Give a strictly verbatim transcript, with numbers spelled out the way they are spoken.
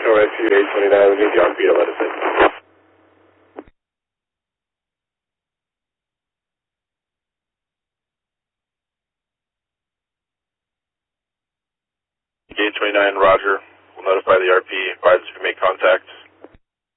National Rescue eight twenty-nine, we need the R P to let us in. eight twenty-nine, roger. We'll notify the R P, advise if you make contact.